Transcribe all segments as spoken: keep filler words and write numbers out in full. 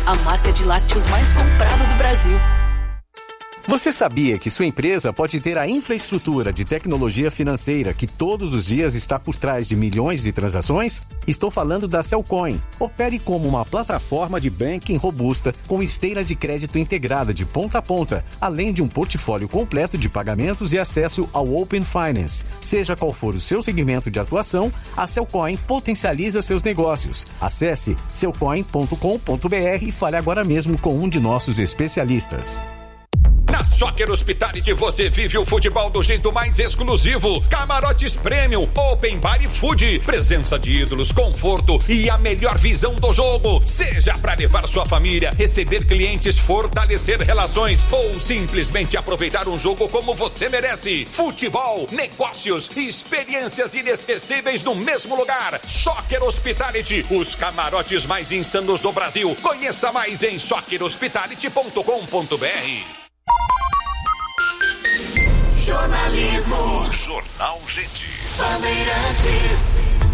a marca de lácteos mais comprada do Brasil. Você sabia que sua empresa pode ter a infraestrutura de tecnologia financeira que todos os dias está por trás de milhões de transações? Estou falando da Cellcoin. Opere como uma plataforma de banking robusta com esteira de crédito integrada de ponta a ponta, além de um portfólio completo de pagamentos e acesso ao Open Finance. Seja qual for o seu segmento de atuação, a Cellcoin potencializa seus negócios. Acesse cellcoin ponto com ponto b r e fale agora mesmo com um de nossos especialistas. Na Soccer Hospitality você vive o futebol do jeito mais exclusivo. Camarotes Premium, Open Bar e Food, presença de ídolos, conforto e a melhor visão do jogo. Seja para levar sua família, receber clientes, fortalecer relações ou simplesmente aproveitar um jogo como você merece. Futebol, negócios e experiências inesquecíveis no mesmo lugar. Soccer Hospitality, os camarotes mais insanos do Brasil. Conheça mais em soccer hospitality ponto com ponto b r. Jornalismo. Jornal Gente. Bandeirantes.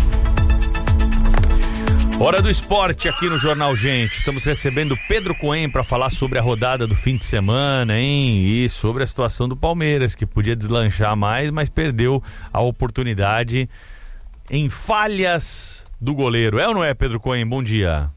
Hora do esporte aqui no Jornal Gente. Estamos recebendo Pedro Cohen para falar sobre a rodada do fim de semana, hein? E sobre a situação do Palmeiras, que podia deslanchar mais, mas perdeu a oportunidade em falhas do goleiro. É ou não é, Pedro Cohen? Bom dia.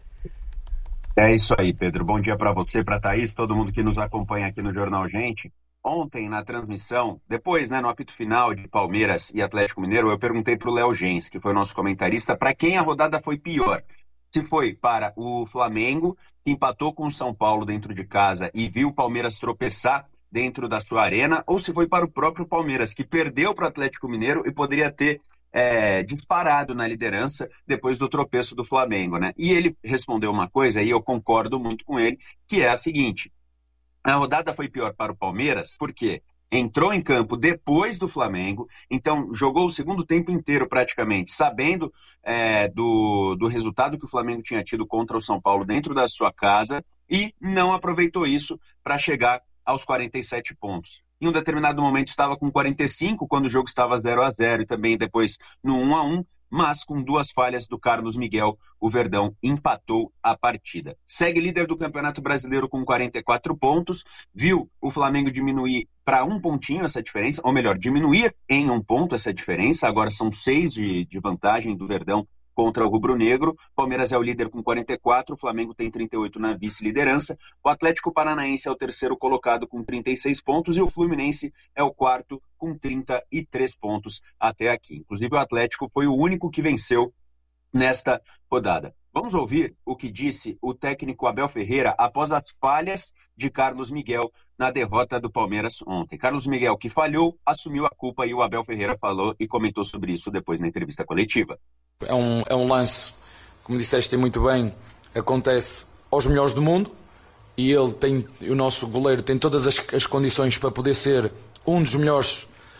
É isso aí, Pedro. Bom dia para você, para Thaís, todo mundo que nos acompanha aqui no Jornal Gente. Ontem, na transmissão, depois, né, no apito final de Palmeiras e Atlético Mineiro, eu perguntei para o Léo Gens, que foi o nosso comentarista, para quem a rodada foi pior. Se foi para o Flamengo, que empatou com o São Paulo dentro de casa e viu o Palmeiras tropeçar dentro da sua arena, ou se foi para o próprio Palmeiras, que perdeu para o Atlético Mineiro e poderia ter É, disparado na liderança depois do tropeço do Flamengo, né? E ele respondeu uma coisa, e eu concordo muito com ele, que é a seguinte: a rodada foi pior para o Palmeiras porque entrou em campo depois do Flamengo, então jogou o segundo tempo inteiro praticamente, sabendo é, do, do resultado que o Flamengo tinha tido contra o São Paulo dentro da sua casa, e não aproveitou isso para chegar aos quarenta e sete pontos. Em um determinado momento estava com quarenta e cinco, quando o jogo estava zero a zero, e também depois no um a um, mas com duas falhas do Carlos Miguel, o Verdão empatou a partida. Segue líder do Campeonato Brasileiro com quarenta e quatro pontos, viu o Flamengo diminuir para um pontinho essa diferença, ou melhor, diminuir em um ponto essa diferença, agora são seis de, de vantagem do Verdão contra o rubro-negro. Palmeiras é o líder com quarenta e quatro, o Flamengo tem trinta e oito na vice-liderança, o Atlético Paranaense é o terceiro colocado com trinta e seis pontos e o Fluminense é o quarto com trinta e três pontos até aqui. Inclusive o Atlético foi o único que venceu nesta rodada. Vamos ouvir o que disse o técnico Abel Ferreira após as falhas de Carlos Miguel na derrota do Palmeiras ontem. Carlos Miguel, que falhou, assumiu a culpa, e o Abel Ferreira falou e comentou sobre isso depois na entrevista coletiva. É um, é um lance, como disseste muito bem, acontece aos melhores do mundo, e ele tem, o nosso goleiro tem todas as, as condições para poder ser um dos melhores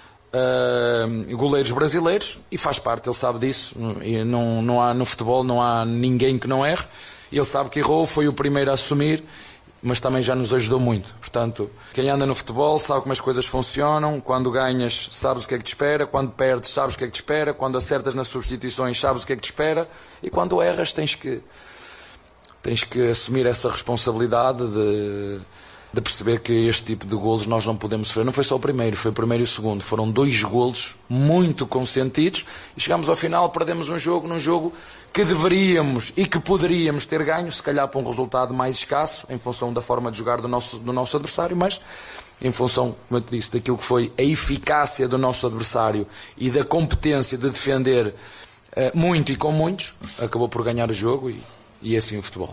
uh, goleiros brasileiros, e faz parte, ele sabe disso, e não, não há, no futebol não há ninguém que não erre, ele sabe que errou, foi o primeiro a assumir, mas também já nos ajudou muito. Portanto, quem anda no futebol sabe como as coisas funcionam. Quando ganhas, sabes o que é que te espera. Quando perdes, sabes o que é que te espera. Quando acertas nas substituições, sabes o que é que te espera. E quando erras, tens que, tens que assumir essa responsabilidade de, de perceber que este tipo de golos nós não podemos sofrer. Não foi só o primeiro, foi o primeiro e o segundo. Foram dois golos muito consentidos. E chegamos ao final, perdemos um jogo, num jogo que deveríamos e que poderíamos ter ganho, se calhar para um resultado mais escasso, em função da forma de jogar do nosso, do nosso adversário, mas em função, como eu te disse, daquilo que foi a eficácia do nosso adversário e da competência de defender uh, muito e com muitos, acabou por ganhar o jogo, e, e assim o futebol.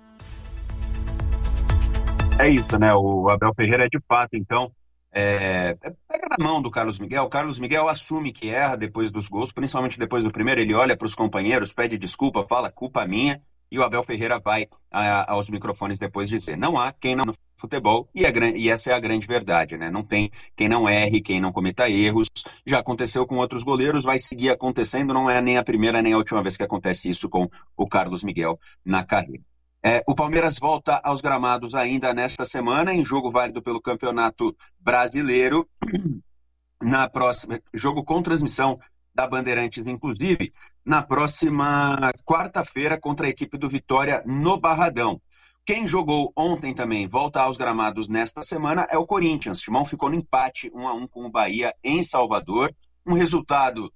É isso, né? O Abel Ferreira é de fato, então, É, pega na mão do Carlos Miguel. O Carlos Miguel assume que erra depois dos gols, principalmente depois do primeiro. Ele olha para os companheiros, pede desculpa, fala culpa minha, e o Abel Ferreira vai a, aos microfones depois dizer: não há quem não no futebol, e, é, e essa é a grande verdade, né? Não tem quem não erre, quem não cometa erros. Já aconteceu com outros goleiros, vai seguir acontecendo, não é nem a primeira nem a última vez que acontece isso com o Carlos Miguel na carreira. É, o Palmeiras volta aos gramados ainda nesta semana, em jogo válido pelo Campeonato Brasileiro, na próxima, jogo com transmissão da Bandeirantes, inclusive, na próxima quarta-feira contra a equipe do Vitória no Barradão. O Quem jogou ontem também, volta aos gramados nesta semana, é o Corinthians. O Timão ficou no empate um a um com o Bahia em Salvador. Um resultado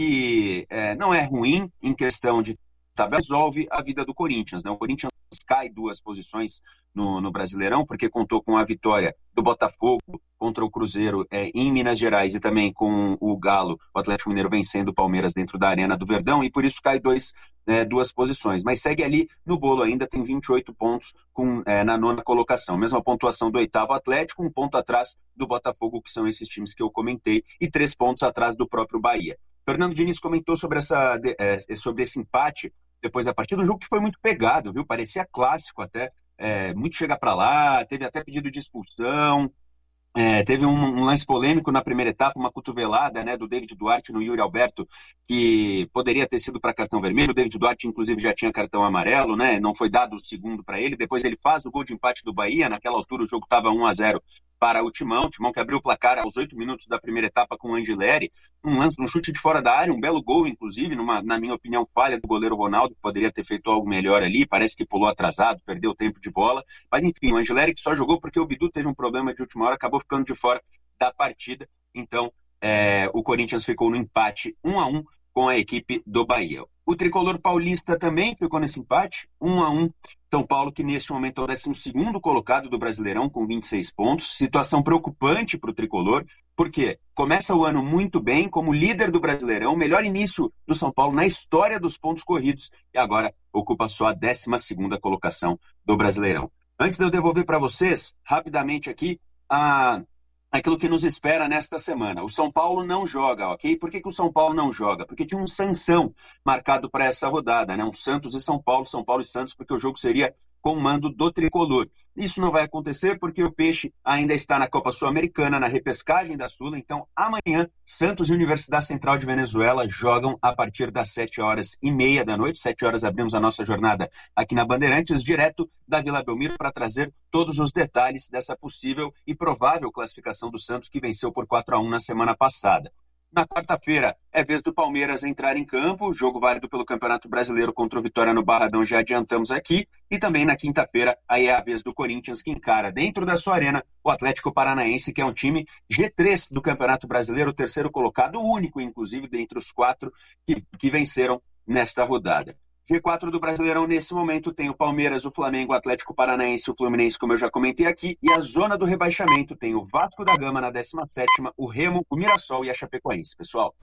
que é, não é ruim em questão de tabela, resolve a vida do Corinthians, né? O Corinthians cai duas posições no, no Brasileirão, porque contou com a vitória do Botafogo contra o Cruzeiro é, em Minas Gerais e também com o Galo, o Atlético Mineiro vencendo o Palmeiras dentro da Arena do Verdão, e por isso cai dois, é, duas posições. Mas segue ali no bolo ainda, tem vinte e oito pontos com, é, na nona colocação. Mesma pontuação do oitavo Atlético, um ponto atrás do Botafogo, que são esses times que eu comentei, e três pontos atrás do próprio Bahia. Fernando Diniz comentou sobre, essa, é, sobre esse empate depois da partida, um jogo que foi muito pegado, viu? Parecia clássico até, é, muito chega para lá, teve até pedido de expulsão, é, teve um, um lance polêmico na primeira etapa, uma cotovelada, né, do David Duarte no Yuri Alberto, que poderia ter sido para cartão vermelho. O David Duarte, inclusive, já tinha cartão amarelo, né? Não foi dado o segundo para ele. Depois ele faz o gol de empate do Bahia. Naquela altura o jogo estava um a zero para o Timão, o Timão que abriu o placar aos oito minutos da primeira etapa com o Angileri, um lance, um chute de fora da área, um belo gol, inclusive, numa, na minha opinião, falha do goleiro Ronaldo, que poderia ter feito algo melhor ali, parece que pulou atrasado, perdeu tempo de bola, mas enfim, o Angileri que só jogou porque o Bidu teve um problema de última hora, acabou ficando de fora da partida, então é, o Corinthians ficou no empate um a um com a equipe do Bahia. O tricolor paulista também ficou nesse empate, um a um. São Paulo, que neste momento é o décimo segundo colocado do Brasileirão, com vinte e seis pontos. Situação preocupante para o tricolor, porque começa o ano muito bem, como líder do Brasileirão, melhor início do São Paulo na história dos pontos corridos, e agora ocupa só a décima segunda colocação do Brasileirão. Antes de eu devolver para vocês, rapidamente aqui, a... aquilo que nos espera nesta semana. O São Paulo não joga, ok? Por que, que o São Paulo não joga? Porque tinha um sanção marcado para essa rodada, né? Um Santos e São Paulo, São Paulo e Santos, porque o jogo seria com o mando do tricolor. Isso não vai acontecer porque o Peixe ainda está na Copa Sul-Americana, na repescagem da Sula. Então, amanhã, Santos e Universidade Central de Venezuela jogam a partir das sete horas e meia da noite. Sete horas abrimos a nossa jornada aqui na Bandeirantes, direto da Vila Belmiro, para trazer todos os detalhes dessa possível e provável classificação do Santos, que venceu por quatro a um na semana passada. Na quarta-feira, é vez do Palmeiras entrar em campo, jogo válido pelo Campeonato Brasileiro contra o Vitória no Barradão, já adiantamos aqui. E também na quinta-feira, aí é a vez do Corinthians, que encara dentro da sua arena o Atlético Paranaense, que é um time G três do Campeonato Brasileiro, o terceiro colocado, o único, inclusive, dentre os quatro que, que venceram nesta rodada. G quatro do Brasileirão, nesse momento, tem o Palmeiras, o Flamengo, o Atlético Paranaense, o Fluminense, como eu já comentei aqui, e a zona do rebaixamento tem o Vasco da Gama na décima sétima, o Remo, o Mirassol e a Chapecoense, pessoal.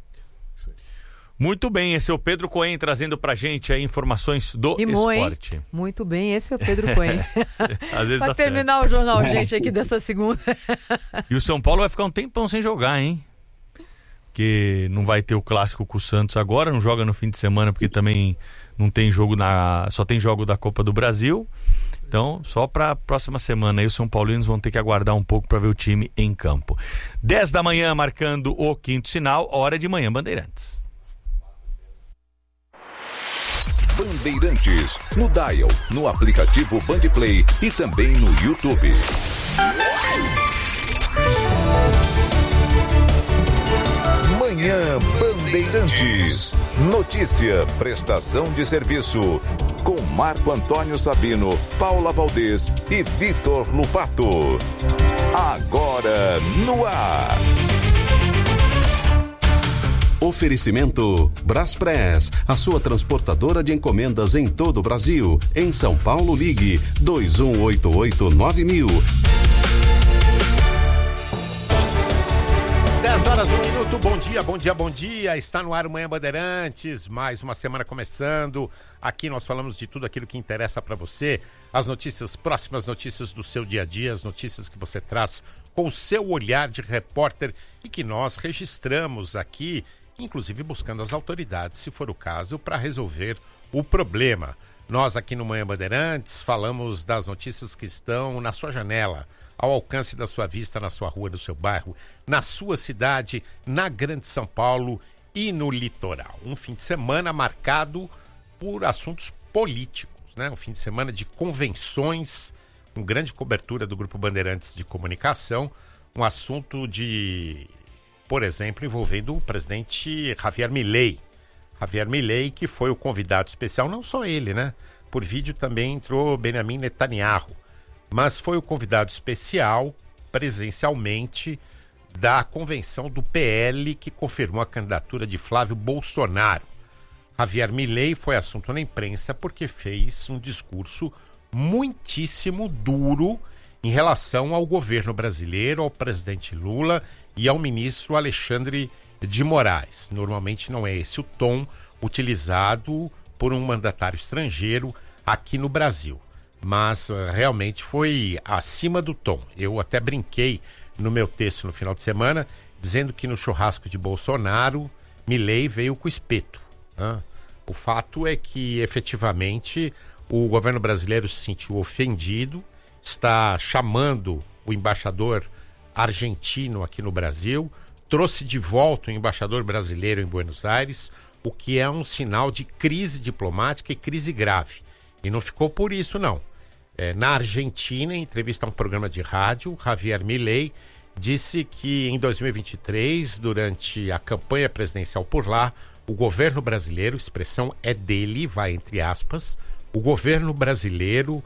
Muito bem, esse é o Pedro Cohen trazendo pra gente aí informações do Rimou, esporte. Hein? Muito bem, esse é o Pedro Cohen. Às vezes pra terminar certo. O jornal, gente, aqui dessa segunda. E o São Paulo vai ficar um tempão sem jogar, hein? Que não vai ter o clássico com o Santos agora, não joga no fim de semana porque também não tem jogo na... só tem jogo da Copa do Brasil. Então, só para a próxima semana aí os São Paulinos vão ter que aguardar um pouco para ver o time em campo. dez da manhã, marcando o quinto sinal, hora de manhã Bandeirantes. Bandeirantes, no Dial, no aplicativo Bandplay e também no YouTube. Manhã Bandeirantes. Notícia, prestação de serviço. Com Marco Antônio Sabino, Paula Valdez e Vitor Lupato. Agora no ar. Oferecimento Braspress, a sua transportadora de encomendas em todo o Brasil. Em São Paulo, ligue dois um oito oito nove mil. dez horas, um minuto, bom dia, bom dia, bom dia. Está no ar o Manhã Bandeirantes, mais uma semana começando. Aqui nós falamos de tudo aquilo que interessa para você, as notícias próximas, notícias do seu dia a dia, as notícias que você traz com o seu olhar de repórter e que nós registramos aqui, inclusive buscando as autoridades, se for o caso, para resolver o problema. Nós aqui no Manhã Bandeirantes falamos das notícias que estão na sua janela, ao alcance da sua vista, na sua rua, no seu bairro, na sua cidade, na Grande São Paulo e no litoral. Um fim de semana marcado por assuntos políticos, né? Um fim de semana de convenções, com grande cobertura do Grupo Bandeirantes de Comunicação, um assunto de, por exemplo, envolvendo o presidente Javier Milei. Javier Milei, que foi o convidado especial, não só ele, né? por vídeo também entrou Benjamin Netanyahu, mas foi o convidado especial, presencialmente, da convenção do P L que confirmou a candidatura de Flávio Bolsonaro. Javier Milei foi assunto na imprensa porque fez um discurso muitíssimo duro em relação ao governo brasileiro, ao presidente Lula e ao ministro Alexandre de Moraes. Normalmente não é esse o tom utilizado por um mandatário estrangeiro aqui no Brasil, mas uh, realmente foi acima do tom. Eu até brinquei no meu texto no final de semana, dizendo que no churrasco de Bolsonaro, Milei veio com espeto. Né? O fato é que, efetivamente, o governo brasileiro se sentiu ofendido, está chamando o embaixador argentino aqui no Brasil, trouxe de volta o embaixador brasileiro em Buenos Aires, o que é um sinal de crise diplomática e crise grave. E não ficou por isso, não. É, na Argentina, em entrevista a um programa de rádio, Javier Milei disse que em dois mil e vinte e três, durante a campanha presidencial por lá, o governo brasileiro, expressão é dele, vai entre aspas, o governo brasileiro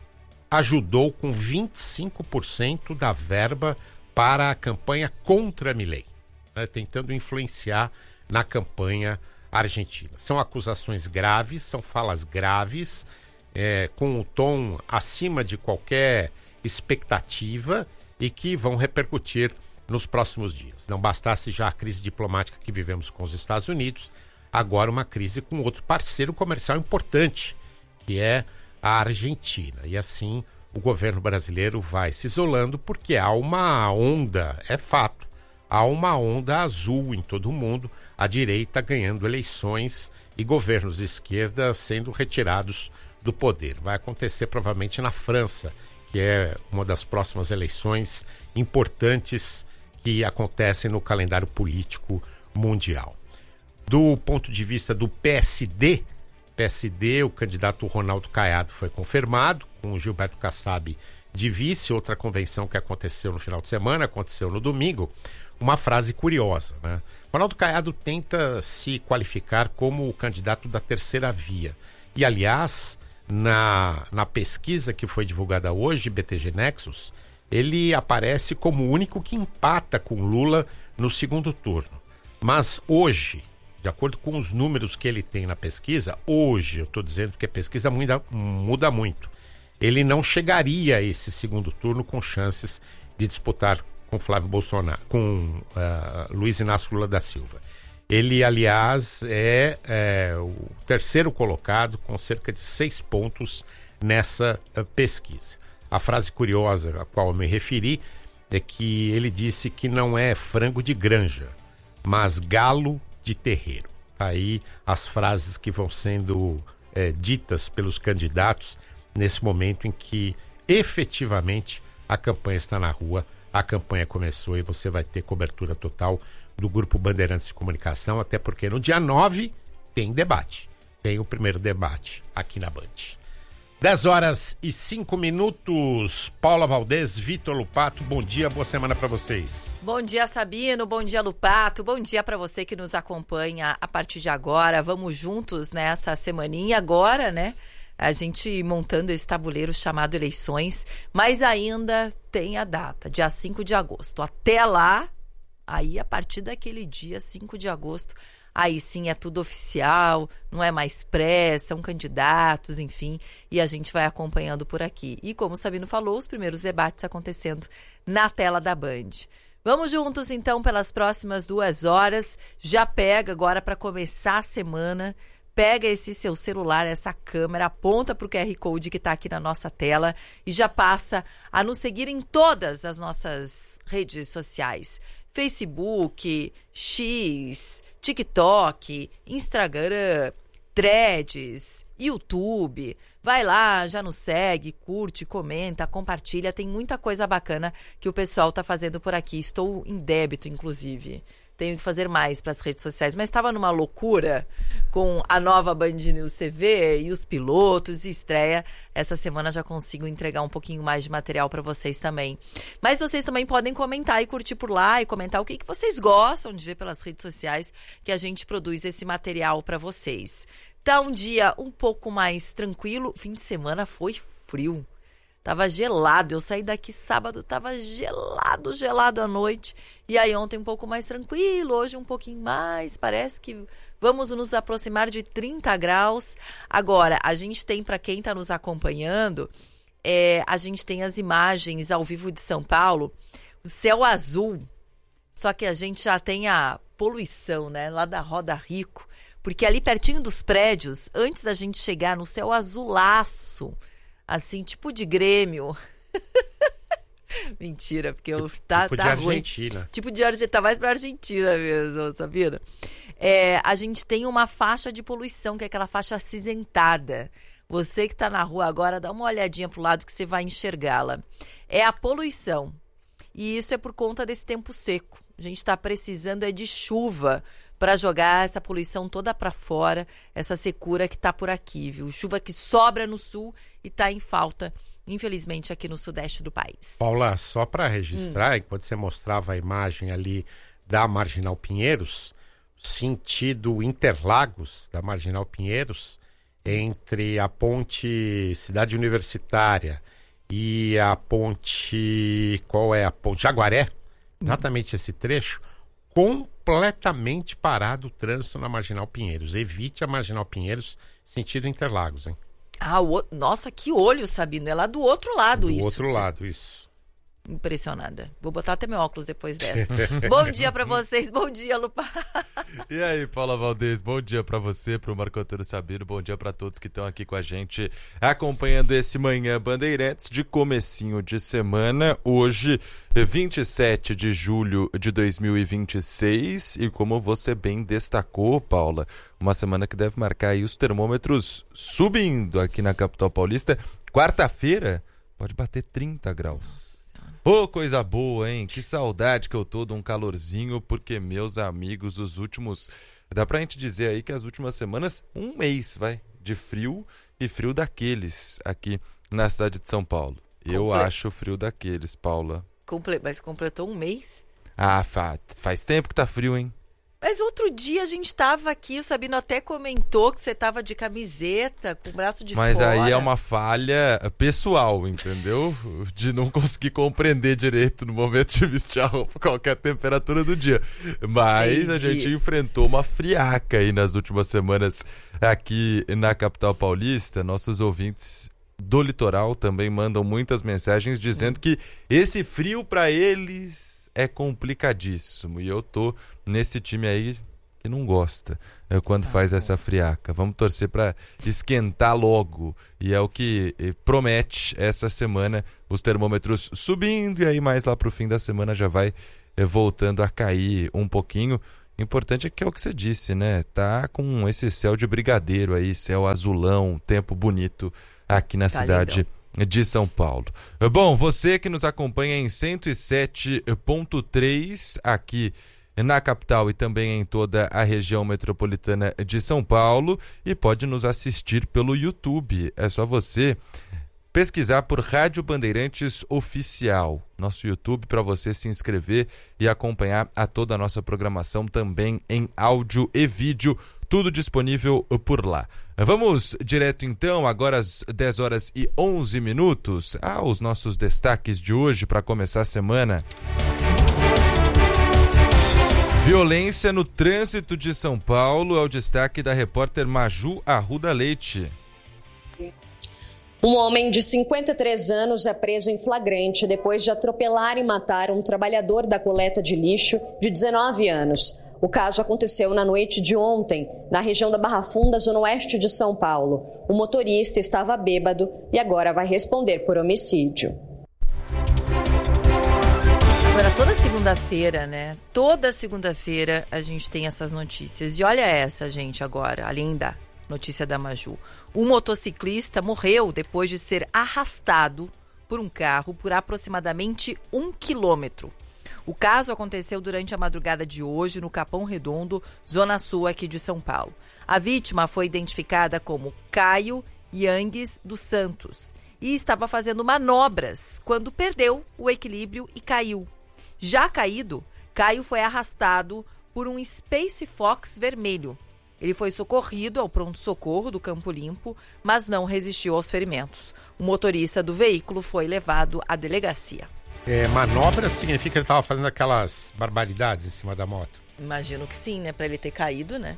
ajudou com vinte e cinco por cento da verba para a campanha contra Milei, né, tentando influenciar na campanha argentina. São acusações graves, são falas graves, É, com o tom acima de qualquer expectativa e que vão repercutir nos próximos dias. Não bastasse já a crise diplomática que vivemos com os Estados Unidos, agora uma crise com outro parceiro comercial importante, que é a Argentina. E assim o governo brasileiro vai se isolando porque há uma onda, é fato, há uma onda azul em todo o mundo, a direita ganhando eleições e governos de esquerda sendo retirados do poder. Vai acontecer provavelmente na França, que é uma das próximas eleições importantes que acontecem no calendário político mundial. Do ponto de vista do P S D, P S D, o candidato Ronaldo Caiado foi confirmado, com o Gilberto Kassab de vice. Outra convenção que aconteceu no final de semana, aconteceu no domingo, uma frase curiosa, né? Ronaldo Caiado tenta se qualificar como o candidato da terceira via. E, aliás, Na, na pesquisa que foi divulgada hoje, B T G Nexus, ele aparece como o único que empata com Lula no segundo turno. Mas hoje, de acordo com os números que ele tem na pesquisa, hoje, eu estou dizendo que a pesquisa muda, muda muito, ele não chegaria a esse segundo turno com chances de disputar com Flávio Bolsonaro, com uh, Luiz Inácio Lula da Silva. Ele, aliás, é, é o terceiro colocado com cerca de seis pontos nessa uh, pesquisa. A frase curiosa a qual eu me referi é que ele disse que não é frango de granja, mas galo de terreiro. Aí as frases que vão sendo é, ditas pelos candidatos nesse momento em que efetivamente a campanha está na rua, a campanha começou e você vai ter cobertura total do Grupo Bandeirantes de Comunicação, até porque no dia nove tem debate. Tem o primeiro debate aqui na Band. dez horas e cinco minutos. Paula Valdez, Vitor Lupato, bom dia, boa semana para vocês. Bom dia, Sabino, bom dia, Lupato, bom dia para você que nos acompanha a partir de agora. Vamos juntos nessa semaninha agora, né? A gente montando esse tabuleiro chamado eleições, mas ainda tem a data, dia cinco de agosto. Até lá, aí a partir daquele dia, cinco de agosto, aí sim é tudo oficial, não é mais pré, são candidatos, enfim, e a gente vai acompanhando por aqui. E como o Sabino falou, os primeiros debates acontecendo na tela da Band. Vamos juntos então pelas próximas duas horas, já pega agora para começar a semana, pega esse seu celular, essa câmera, aponta para o Q R Code que está aqui na nossa tela e já passa a nos seguir em todas as nossas redes sociais. Facebook, X, TikTok, Instagram, Threads, YouTube. Vai lá, já nos segue, curte, comenta, compartilha. Tem muita coisa bacana que o pessoal está fazendo por aqui. Estou em débito, inclusive. Tenho que fazer mais para as redes sociais. Mas estava numa loucura com a nova Band News T V e os pilotos e estreia. Essa semana já consigo entregar um pouquinho mais de material para vocês também. Mas vocês também podem comentar e curtir por lá e comentar o que, que vocês gostam de ver pelas redes sociais que a gente produz esse material para vocês. Tá um dia um pouco mais tranquilo. Fim de semana foi frio. Tava gelado. Eu saí daqui sábado, tava gelado, gelado à noite. E aí ontem um pouco mais tranquilo, hoje um pouquinho mais. Parece que vamos nos aproximar de trinta graus. Agora, a gente tem, para quem tá nos acompanhando, é, a gente tem as imagens ao vivo de São Paulo. O céu azul. Só que a gente já tem a poluição, né? Lá da Roda Rico. Porque ali pertinho dos prédios, antes da gente chegar no céu azulaço, assim, tipo de Grêmio. Mentira, porque eu, tá, tipo tá de ruim. Argentina. Tipo de Argentina, tá mais pra Argentina mesmo, sabia? É, a gente tem uma faixa de poluição, que é aquela faixa acinzentada. Você que tá na rua agora, dá uma olhadinha pro lado que você vai enxergá-la. É a poluição. E isso é por conta desse tempo seco. A gente tá precisando é de chuva para jogar essa poluição toda para fora, essa secura que tá por aqui, viu? Chuva que sobra no sul e tá em falta, infelizmente, aqui no sudeste do país. Paula, só para registrar, hum. enquanto você mostrava a imagem ali da Marginal Pinheiros, sentido Interlagos da Marginal Pinheiros, entre a ponte Cidade Universitária e a ponte... Qual é a ponte? Jaguaré, exatamente hum. esse trecho, completamente parado o trânsito na Marginal Pinheiros. Evite a Marginal Pinheiros, sentido Interlagos, hein? Ah, o... nossa, que olho, Sabino. É lá do outro lado do isso. Do outro você... lado, isso. Impressionada. Vou botar até meu óculos depois dessa. Bom dia pra vocês, bom dia, Lupa. E aí, Paula Valdez, bom dia pra você, pro Marco Antônio Sabino, bom dia pra todos que estão aqui com a gente, acompanhando esse Manhã Bandeirantes de comecinho de semana, hoje, vinte e sete de julho de dois mil e vinte e seis, e como você bem destacou, Paula, uma semana que deve marcar aí os termômetros subindo aqui na capital paulista. Quarta-feira pode bater trinta graus. Ô, oh, coisa boa, hein? Que saudade que eu tô de um calorzinho, porque, meus amigos, os últimos... Dá pra gente dizer aí que as últimas semanas, um mês, vai, de frio, e frio daqueles aqui na cidade de São Paulo. Comple... Eu acho frio daqueles, Paula. Comple... Mas completou um mês? Ah, fa... faz tempo que tá frio, hein? Mas outro dia a gente tava aqui, o Sabino até comentou que você tava de camiseta, com o braço de Mas fora. Mas aí é uma falha pessoal, entendeu? De não conseguir compreender direito no momento de vestir a roupa, qualquer temperatura do dia. Mas Entendi. A gente enfrentou uma friaca aí nas últimas semanas aqui na capital paulista. Nossos ouvintes do litoral também mandam muitas mensagens dizendo hum. que esse frio para eles... é complicadíssimo, e eu tô nesse time aí que não gosta é, quando ah, faz bom. essa friaca. Vamos torcer para esquentar logo, e é o que eh, promete essa semana, os termômetros subindo, e aí mais lá pro fim da semana já vai eh, voltando a cair um pouquinho. Importante é que é o que você disse, né? Tá com esse céu de brigadeiro aí, céu azulão, tempo bonito aqui na tá cidade lindo. De São Paulo. Bom, você que nos acompanha em cento e sete ponto três aqui na capital e também em toda a região metropolitana de São Paulo, e pode nos assistir pelo YouTube. É só você pesquisar por Rádio Bandeirantes Oficial, nosso YouTube, para você se inscrever e acompanhar a toda a nossa programação também em áudio e vídeo. Tudo disponível por lá. Vamos direto então, agora às dez horas e onze minutos, aos nossos destaques de hoje para começar a semana. Violência no trânsito de São Paulo é o destaque da repórter Maju Arruda Leite. Um homem de cinquenta e três anos é preso em flagrante depois de atropelar e matar um trabalhador da coleta de lixo de dezenove anos. O caso aconteceu na noite de ontem, na região da Barra Funda, zona oeste de São Paulo. O motorista estava bêbado e agora vai responder por homicídio. Agora, toda segunda-feira, né? Toda segunda-feira a gente tem essas notícias. E olha essa, gente, agora, além da notícia da Maju. Um motociclista morreu depois de ser arrastado por um carro por aproximadamente um quilômetro. O caso aconteceu durante a madrugada de hoje no Capão Redondo, zona sul aqui de São Paulo. A vítima foi identificada como Caio Yangues dos Santos e estava fazendo manobras quando perdeu o equilíbrio e caiu. Já caído, Caio foi arrastado por um Space Fox vermelho. Ele foi socorrido ao pronto-socorro do Campo Limpo, mas não resistiu aos ferimentos. O motorista do veículo foi levado à delegacia. É, manobra significa que ele estava fazendo aquelas barbaridades em cima da moto? Imagino que sim, né? Para ele ter caído, né?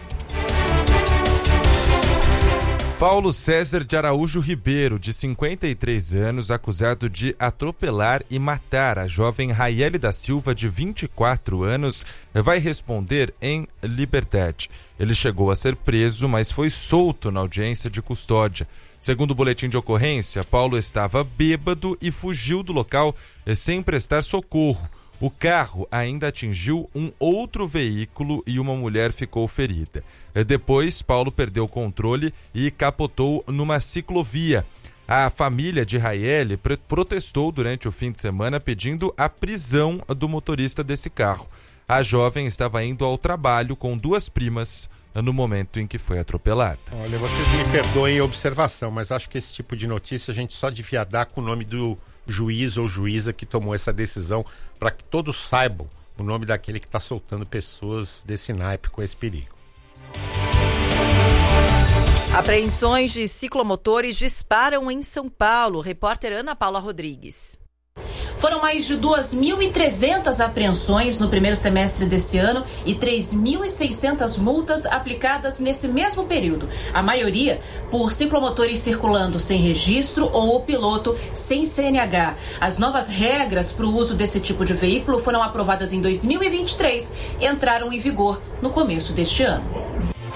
Paulo César de Araújo Ribeiro, de cinquenta e três anos, acusado de atropelar e matar a jovem Raiele da Silva, de vinte e quatro anos, vai responder em liberdade. Ele chegou a ser preso, mas foi solto na audiência de custódia. Segundo o boletim de ocorrência, Paulo estava bêbado e fugiu do local sem prestar socorro. O carro ainda atingiu um outro veículo e uma mulher ficou ferida. Depois, Paulo perdeu o controle e capotou numa ciclovia. A família de Raiele protestou durante o fim de semana pedindo a prisão do motorista desse carro. A jovem estava indo ao trabalho com duas primas no momento em que foi atropelada. Olha, vocês me perdoem a observação, mas acho que esse tipo de notícia a gente só devia dar com o nome do juiz ou juíza que tomou essa decisão, para que todos saibam o nome daquele que está soltando pessoas desse naipe com esse perigo. Apreensões de ciclomotores disparam em São Paulo. Repórter Ana Paula Rodrigues. Foram mais de duas mil e trezentas apreensões no primeiro semestre desse ano e três mil e seiscentas multas aplicadas nesse mesmo período. A maioria por ciclomotores circulando sem registro ou o piloto sem C N H. As novas regras para o uso desse tipo de veículo foram aprovadas em dois mil e vinte e três e entraram em vigor no começo deste ano.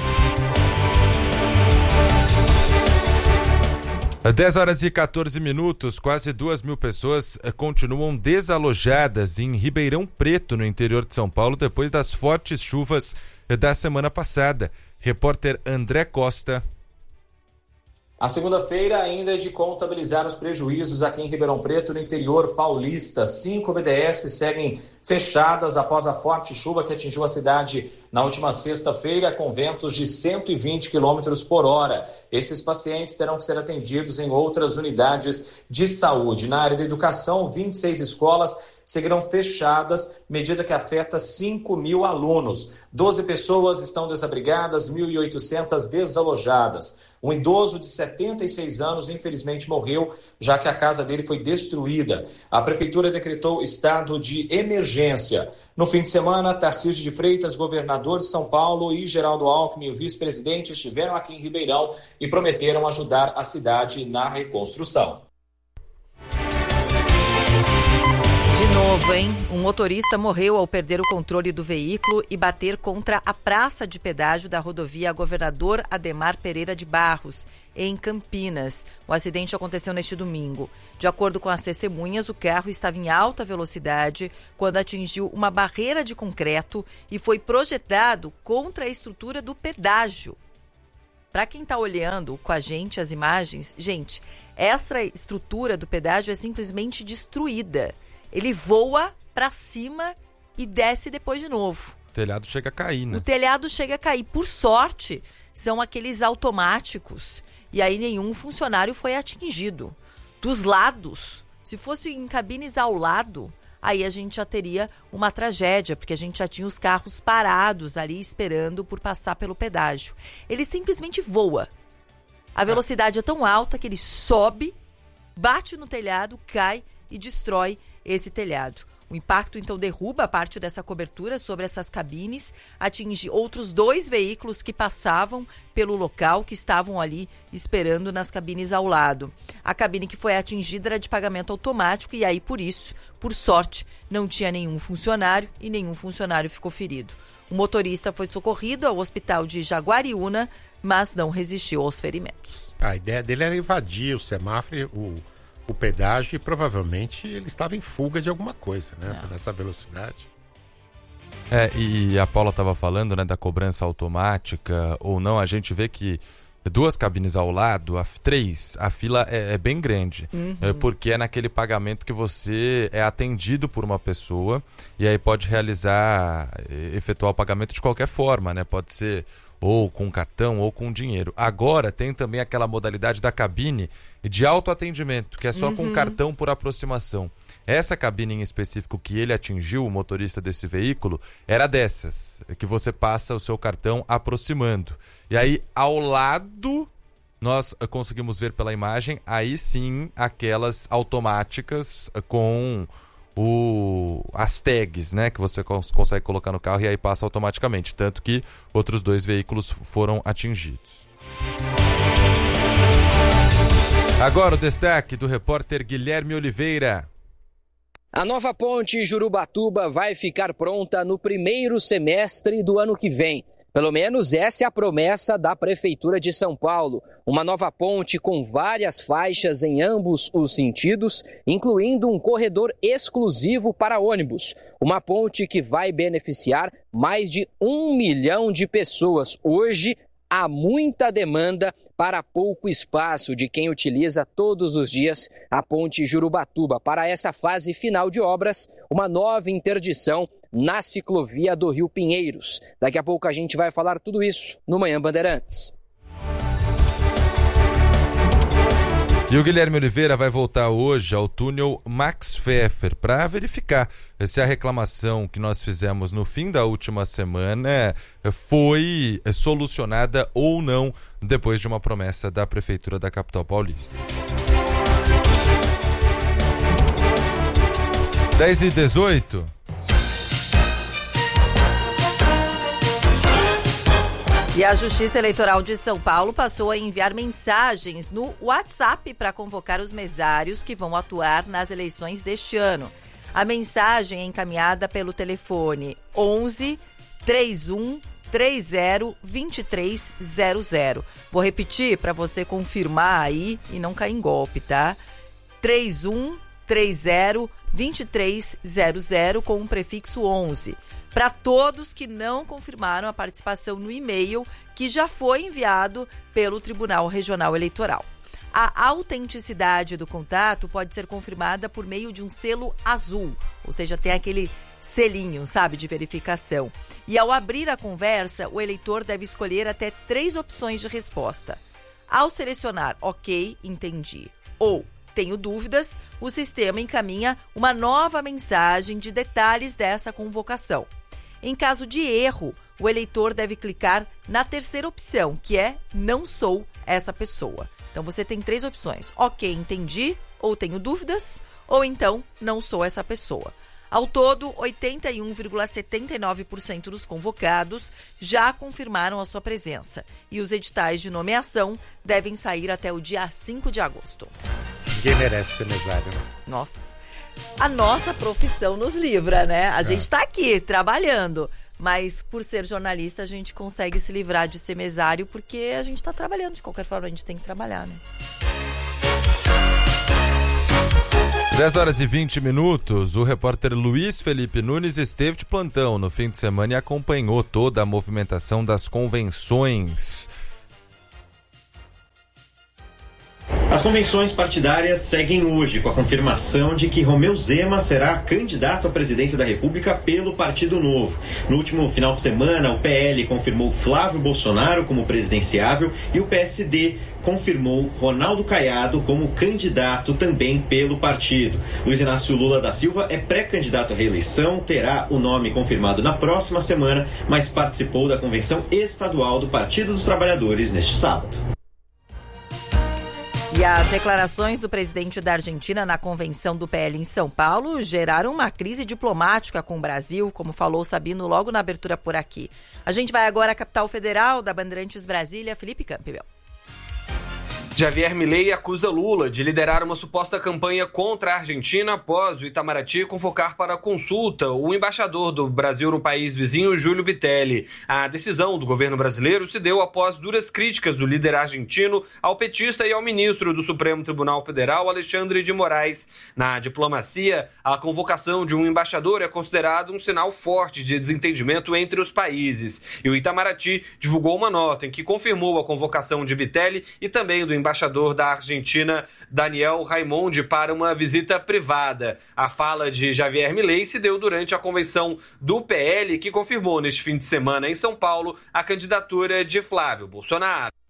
dez horas e quatorze minutos, quase duas mil pessoas continuam desalojadas em Ribeirão Preto, no interior de São Paulo, depois das fortes chuvas da semana passada. Repórter André Costa. A segunda-feira ainda é de contabilizar os prejuízos aqui em Ribeirão Preto, no interior paulista. Cinco B D S seguem fechadas após a forte chuva que atingiu a cidade na última sexta-feira, com ventos de cento e vinte quilômetros por hora. Esses pacientes terão que ser atendidos em outras unidades de saúde. Na área da educação, vinte e seis escolas seguirão fechadas, medida que afeta cinco mil alunos. doze pessoas estão desabrigadas, mil e oitocentas desalojadas. Um idoso de setenta e seis anos, infelizmente, morreu, já que a casa dele foi destruída. A prefeitura decretou estado de emergência. No fim de semana, Tarcísio de Freitas, governador de São Paulo, e Geraldo Alckmin, o vice-presidente, estiveram aqui em Ribeirão e prometeram ajudar a cidade na reconstrução. De novo, hein? Um motorista morreu ao perder o controle do veículo e bater contra a praça de pedágio da rodovia Governador Ademar Pereira de Barros, em Campinas. O acidente aconteceu neste domingo. De acordo com as testemunhas, o carro estava em alta velocidade quando atingiu uma barreira de concreto e foi projetado contra a estrutura do pedágio. Para quem está olhando com a gente as imagens, gente, essa estrutura do pedágio é simplesmente destruída. Ele voa para cima e desce depois de novo. O telhado chega a cair, né? O telhado chega a cair. Por sorte, são aqueles automáticos. E aí nenhum funcionário foi atingido. Dos lados, se fosse em cabines ao lado, aí a gente já teria uma tragédia, porque a gente já tinha os carros parados ali esperando por passar pelo pedágio. Ele simplesmente voa. A velocidade é tão alta que ele sobe, bate no telhado, cai e destrói esse telhado. O impacto, então, derruba parte dessa cobertura sobre essas cabines, atinge outros dois veículos que passavam pelo local, que estavam ali esperando nas cabines ao lado. A cabine que foi atingida era de pagamento automático e aí, por isso, por sorte, não tinha nenhum funcionário e nenhum funcionário ficou ferido. O motorista foi socorrido ao hospital de Jaguariúna, mas não resistiu aos ferimentos. A ideia dele era invadir o semáforo, o o pedágio, e provavelmente ele estava em fuga de alguma coisa, né? Por essa velocidade. É, e a Paula estava falando, né, da cobrança automática ou não. A gente vê que duas cabines ao lado, a, três, a fila é, é bem grande. Uhum. É porque é naquele pagamento que você é atendido por uma pessoa e aí pode realizar, efetuar o pagamento de qualquer forma, né? Pode ser ou com cartão ou com dinheiro. Agora tem também aquela modalidade da cabine de autoatendimento, que é só uhum. com cartão por aproximação. Essa cabine em específico que ele atingiu, o motorista desse veículo, era dessas, que você passa o seu cartão aproximando. E aí, ao lado, nós conseguimos ver pela imagem, aí sim, aquelas automáticas com o, as tags, né, que você cons- consegue colocar no carro e aí passa automaticamente. Tanto que outros dois veículos foram atingidos. Agora o destaque do repórter Guilherme Oliveira. A nova ponte Jurubatuba vai ficar pronta no primeiro semestre do ano que vem. Pelo menos essa é a promessa da Prefeitura de São Paulo. Uma nova ponte com várias faixas em ambos os sentidos, incluindo um corredor exclusivo para ônibus. Uma ponte que vai beneficiar mais de um milhão de pessoas. Hoje, há muita demanda para pouco espaço de quem utiliza todos os dias a ponte Jurubatuba. Para essa fase final de obras, uma nova interdição na ciclovia do Rio Pinheiros. Daqui a pouco a gente vai falar tudo isso no Manhã Bandeirantes. E o Guilherme Oliveira vai voltar hoje ao túnel Max Pfeffer para verificar se a reclamação que nós fizemos no fim da última semana foi solucionada ou não depois de uma promessa da Prefeitura da capital paulista. dez e dezoito. E a Justiça Eleitoral de São Paulo passou a enviar mensagens no WhatsApp para convocar os mesários que vão atuar nas eleições deste ano. A mensagem é encaminhada pelo telefone onze, trinta e um, trinta, vinte e três zero zero. Vou repetir para você confirmar aí e não cair em golpe, tá? trinta e um, trinta, vinte e três zero zero com o prefixo onze. Para todos que não confirmaram a participação no e-mail que já foi enviado pelo Tribunal Regional Eleitoral. A autenticidade do contato pode ser confirmada por meio de um selo azul, ou seja, tem aquele selinho, sabe, de verificação. E ao abrir a conversa, o eleitor deve escolher até três opções de resposta. Ao selecionar OK, entendi, ou tenho dúvidas, o sistema encaminha uma nova mensagem de detalhes dessa convocação. Em caso de erro, o eleitor deve clicar na terceira opção, que é não sou essa pessoa. Então você tem três opções: OK, entendi, ou tenho dúvidas, ou então não sou essa pessoa. Ao todo, oitenta e um vírgula setenta e nove por cento dos convocados já confirmaram a sua presença. E os editais de nomeação devem sair até o dia cinco de agosto. Ninguém merece ser mesário, né? Nossa. A nossa profissão nos livra, né? A é. gente tá aqui trabalhando, mas por ser jornalista a gente consegue se livrar de ser mesário porque a gente tá trabalhando. De qualquer forma, a gente tem que trabalhar, né? dez horas e vinte minutos, o repórter Luiz Felipe Nunes esteve de plantão no fim de semana e acompanhou toda a movimentação das convenções. As convenções partidárias seguem hoje com a confirmação de que Romeu Zema será candidato à presidência da República pelo Partido Novo. No último final de semana, o P L confirmou Flávio Bolsonaro como presidenciável e o P S D confirmou Ronaldo Caiado como candidato também pelo partido. Luiz Inácio Lula da Silva é pré-candidato à reeleição, terá o nome confirmado na próxima semana, mas participou da convenção estadual do Partido dos Trabalhadores neste sábado. E as declarações do presidente da Argentina na convenção do P L em São Paulo geraram uma crise diplomática com o Brasil, como falou Sabino logo na abertura por aqui. A gente vai agora à capital federal da Bandeirantes Brasília, Felipe Campbell. Javier Milei acusa Lula de liderar uma suposta campanha contra a Argentina após o Itamaraty convocar para consulta o embaixador do Brasil no país vizinho, Júlio Bitelli. A decisão do governo brasileiro se deu após duras críticas do líder argentino ao petista e ao ministro do Supremo Tribunal Federal, Alexandre de Moraes. Na diplomacia, a convocação de um embaixador é considerado um sinal forte de desentendimento entre os países. E o Itamaraty divulgou uma nota em que confirmou a convocação de Bitelli e também do embaixador da Argentina, Daniel Raimondi, para uma visita privada. A fala de Javier Milei se deu durante a convenção do P L, que confirmou neste fim de semana em São Paulo a candidatura de Flávio Bolsonaro.